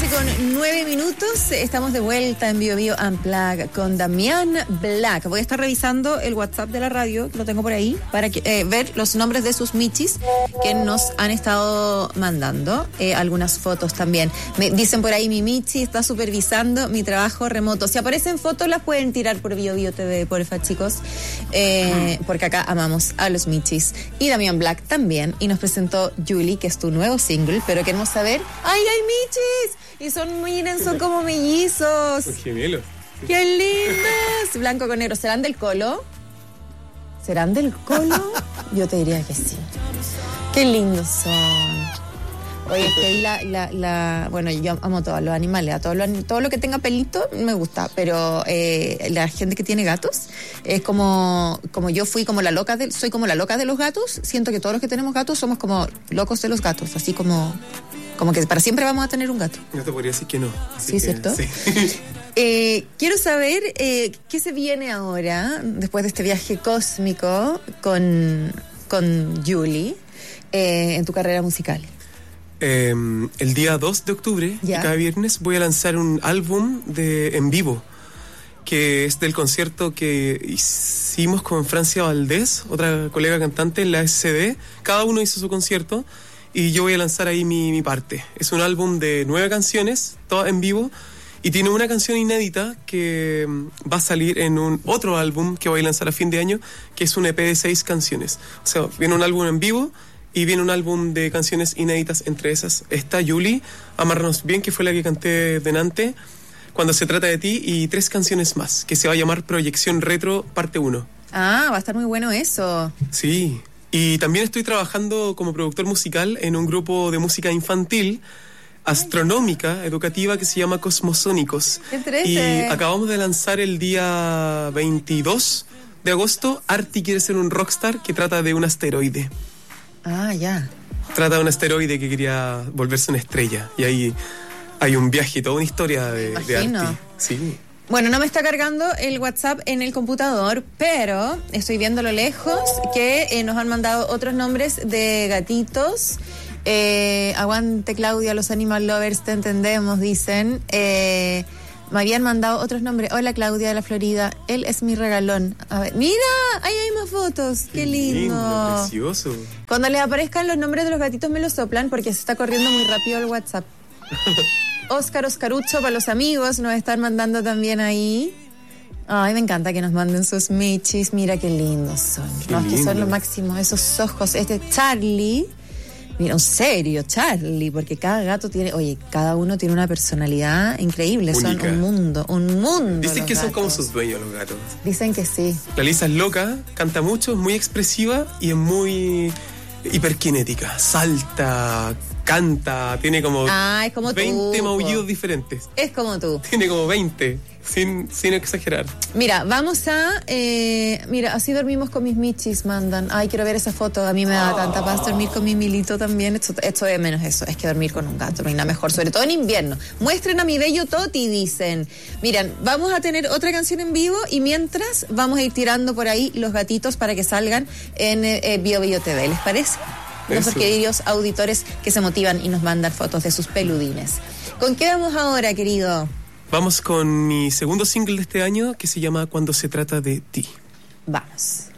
7:09. Estamos de vuelta en Bio Bio Unplugged con Damián Black. Voy a estar revisando el WhatsApp de la radio, lo tengo por ahí, para ver los nombres de sus michis que nos han estado mandando. Algunas fotos también. Me dicen por ahí, mi michi está supervisando mi trabajo remoto. Si aparecen fotos, las pueden tirar por Bio Bio TV, porfa, chicos. Porque acá amamos a los michis. Y Damián Black también. Y nos presentó Julie, que es tu nuevo single, pero queremos saber... ¡Ay, hay michis! Y son como mellizos. Son gemelos. ¡Qué lindos! Blanco con negro. ¿Serán del Colo? ¿Serán del Colo? Yo te diría que sí. ¡Qué lindos son! Oye, bueno, yo amo todos los animales, todo lo que tenga pelito me gusta, pero la gente que tiene gatos es como yo soy como la loca de los gatos. Siento que todos los que tenemos gatos somos como locos de los gatos, así como que para siempre vamos a tener un gato. No te podría decir que no. Sí, ¿cierto? Sí. Quiero saber qué se viene ahora, después de este viaje cósmico con Julie, en tu carrera musical. El día 2 de octubre, cada viernes, voy a lanzar un álbum en vivo, que es del concierto que hicimos con Francia Valdés, otra colega cantante en la SCD. Cada uno hizo su concierto y yo voy a lanzar ahí mi parte. Es un álbum de 9 canciones, todas en vivo, y tiene una canción inédita que va a salir en un otro álbum que voy a lanzar a fin de año, que es un EP de 6 canciones. O sea, viene un álbum en vivo y viene un álbum de canciones inéditas. Entre esas está Julie, Amarnos Bien, que fue la que canté delante, Cuando se trata de ti, y 3 canciones más, que se va a llamar Proyección Retro Parte 1. Ah, va a estar muy bueno eso. Sí, y también estoy trabajando como productor musical en un grupo de música infantil, astronómica, educativa, que se llama Cosmosónicos. Y acabamos de lanzar el día 22 de agosto, Arti quiere ser un rockstar, que trata de un asteroide. Ah, ya. Trata de un asteroide que quería volverse una estrella. Y ahí hay un viaje y toda una historia de Arti. Sí. Bueno, no me está cargando el WhatsApp en el computador, pero estoy viendo a lo lejos que nos han mandado otros nombres de gatitos. Aguante, Claudia, los animal lovers, te entendemos, dicen. Me habían mandado otros nombres. Hola, Claudia de la Florida. Él es mi regalón. A ver, mira, ahí hay más fotos. Qué lindo. Precioso. Cuando les aparezcan los nombres de los gatitos me los soplan porque se está corriendo muy rápido el WhatsApp. Oscarucho para los amigos nos están mandando también ahí. Ay, me encanta que nos manden sus michis. Mira qué lindos son. No, es que son lo máximo. Esos ojos. Charlie. Mira, en serio, Charlie, porque cada gato cada uno tiene una personalidad increíble. Única. Son un mundo. Dicen que son como sus dueños los gatos. Dicen que sí. La Lisa es loca, canta mucho, es muy expresiva y es muy hiperkinética. Salta, canta, tiene como, es como 20 maullidos diferentes. Es como tú. Tiene como 20, sin exagerar. Mira, vamos a... mira, así dormimos con mis michis, mandan. Ay, quiero ver esa foto. A mí me da tanta paz dormir con mi Milito también. Esto de menos eso. Es que dormir con un gato no hay nada mejor, sobre todo en invierno. Muestren a mi bello Toti, dicen. Miren, vamos a tener otra canción en vivo y mientras vamos a ir tirando por ahí los gatitos para que salgan en Bio Bio TV. ¿Les parece? Nuestros queridos auditores que se motivan y nos mandan fotos de sus peludines. ¿Con qué vamos ahora, querido? Vamos con mi segundo single de este año, que se llama Cuando se trata de ti. Vamos.